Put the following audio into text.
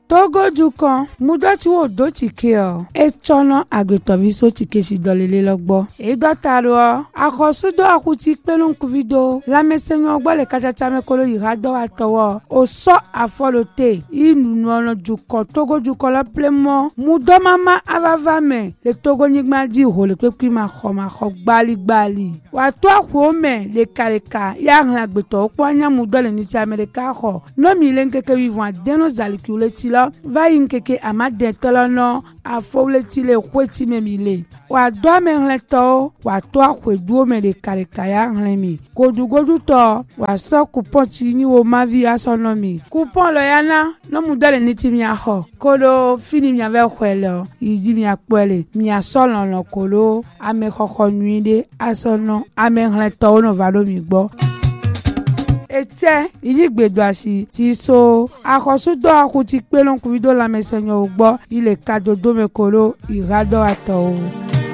Togo dukan mudoti wo do tike o e chono agretoviso tike si dolele logbo e dotaro akosudo akuti pelon kuvido la mesenyo gbo le kachacha me kolo irado atowo o so afolote inu ono dukan Togo dukan lo plemo mudo mama avava me le Togo nigma di ho le pepi ma kho gbali wa to akwo me le kareka ya hlan agbeto opo anya mudo le ni ti America ho no mi le nkeke vivant deno zalikule va inkeke amade tolono afole tile kweti memile wa do me hleto wa to akweduo me le kareka ya hlemi godugodu to wa so coupon ti ni wo mavi asonomi coupon lo yana no mudole ni ti mi aho kolo fini mi ave kwelo idi mi apele mi asolon lo kolo ame khokho nuide asono ame hleto no valo mi gbo ete iligbedo asi ti so akosudo akuti pelon kuvido la mesenyo ugbo ile kadodo mekolo irado ato.